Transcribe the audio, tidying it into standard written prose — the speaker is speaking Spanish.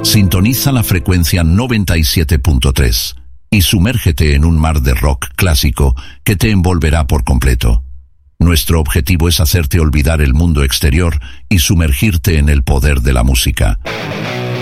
Sintoniza la frecuencia 97.3 y sumérgete en un mar de rock clásico que te envolverá por completo. Nuestro objetivo es hacerte olvidar el mundo exterior y sumergirte en el poder de la música.